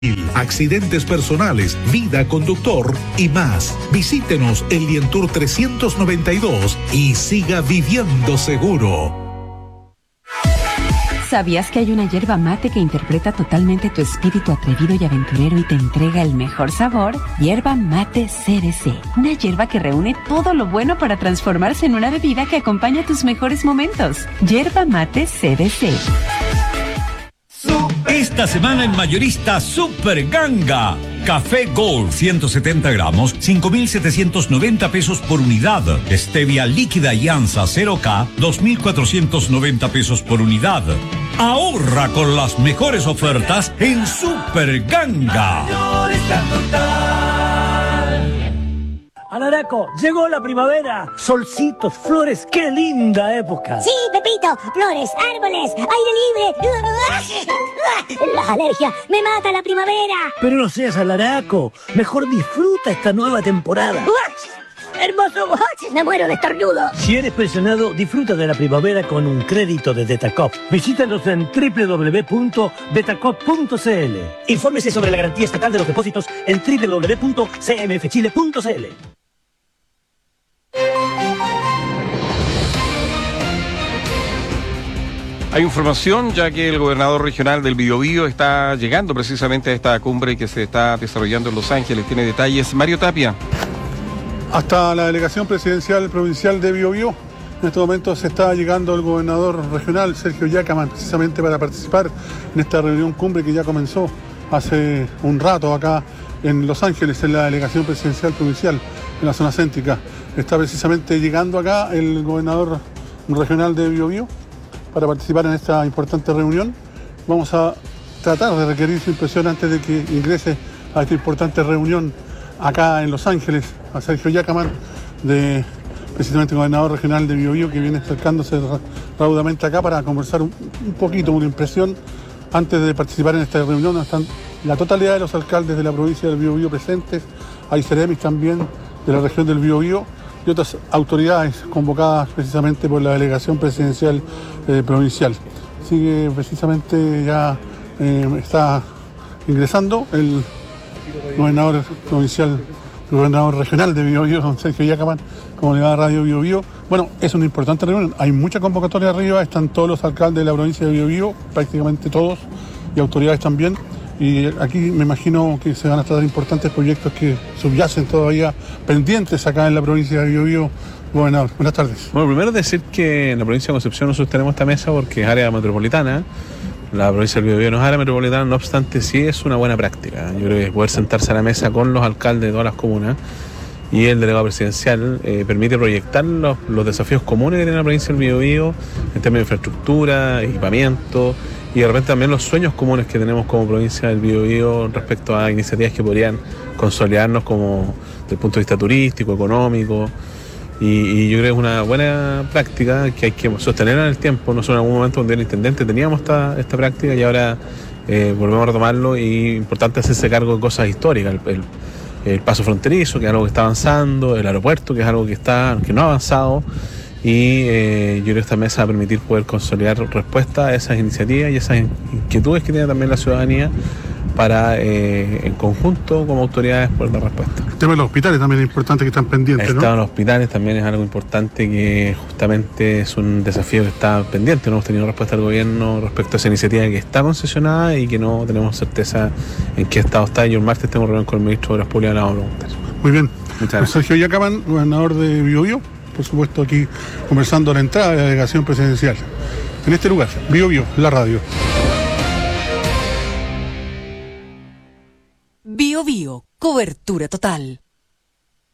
accidentes personales, vida conductor y más. Visítenos en Lientour 392 y siga viviendo seguro. ¿Sabías que hay una yerba mate que interpreta totalmente tu espíritu atrevido y aventurero y te entrega el mejor sabor? Yerba mate CBC, una yerba que reúne todo lo bueno para transformarse en una bebida que acompaña tus mejores momentos. Yerba mate CBC. Esta semana en Mayorista Super Ganga. Café Gold 170 gramos, 5.790 pesos por unidad. Stevia líquida y Ansa 0K, 2.490 pesos por unidad. Ahorra con las mejores ofertas en Super Ganga. Alaraco, llegó la primavera. Solcitos, flores, qué linda época. Sí, Pepito, flores, árboles, aire libre. Las alergias, me mata la primavera. Pero no seas alaraco, mejor disfruta esta nueva temporada. Hermoso, me muero de estornudo. Si eres pensionado, disfruta de la primavera con un crédito de Detacop. Visítanos en www.detacop.cl. Infórmese sobre la garantía estatal de los depósitos en www.cmfchile.cl. Hay información, ya que el gobernador regional del Biobío está llegando precisamente a esta cumbre que se está desarrollando en Los Ángeles. Tiene detalles Mario Tapia. Hasta la delegación presidencial provincial de Biobío. En este momento se está llegando el gobernador regional, Sergio Yacaman, precisamente para participar en esta reunión cumbre que ya comenzó hace un rato acá en Los Ángeles, en la delegación presidencial provincial, en la zona céntrica. Está precisamente llegando acá el gobernador regional de Biobío para participar en esta importante reunión. Vamos a tratar de requerir su impresión antes de que ingrese a esta importante reunión acá en Los Ángeles, a Sergio Yacaman, precisamente gobernador regional de Biobío, que viene acercándose raudamente acá para conversar un poquito, una impresión antes de participar en esta reunión. Están la totalidad de los alcaldes de la provincia del Biobío presentes, hay seremis también de la región del Biobío y otras autoridades convocadas precisamente por la delegación presidencial provincial. Sigue precisamente ya está ingresando el gobernador provincial, el gobernador regional de Biobío, don Sergio Yacaman, como le va a Radio Biobío. Bueno, es una importante reunión, hay mucha convocatoria arriba, están todos los alcaldes de la provincia de Biobío, prácticamente todos, y autoridades también. Y aquí me imagino que se van a tratar importantes proyectos que subyacen todavía pendientes acá en la provincia de Biobío. Gobernador, buenas tardes. Bueno, primero decir que en la provincia de Concepción nosotros tenemos esta mesa porque es área metropolitana. La provincia del Biobío no es área metropolitana, no obstante sí es una buena práctica. Yo creo que poder sentarse a la mesa con los alcaldes de todas las comunas y el delegado presidencial permite proyectar los desafíos comunes que tiene la provincia del Biobío en términos de infraestructura, equipamiento y de repente también los sueños comunes que tenemos como provincia del Biobío respecto a iniciativas que podrían consolidarnos como desde el punto de vista turístico, económico. Y yo creo que es una buena práctica que hay que sostener en el tiempo. Nosotros en algún momento donde era intendente teníamos esta práctica y ahora volvemos a retomarlo, y es importante hacerse cargo de cosas históricas. El paso fronterizo, que es algo que está avanzando, el aeropuerto, que es algo que no ha avanzado, y yo creo que esta mesa va a permitir poder consolidar respuesta a esas iniciativas y esas inquietudes que tiene también la ciudadanía para, en conjunto, como autoridades, poder dar respuesta. El tema de los hospitales también es importante, que están pendientes, ¿no? El tema de los hospitales también es algo importante, que justamente es un desafío que está pendiente. No hemos tenido respuesta del gobierno respecto a esa iniciativa que está concesionada y que no tenemos certeza en qué estado está. Y el martes tengo reunión con el ministro de Obras Públicas, le vamos a preguntar. Muy bien. Muchas gracias. Sergio Yacaman, gobernador de Biobío, por supuesto aquí conversando a la entrada de la delegación presidencial. En este lugar, Biobío, la radio. Biobío, cobertura total.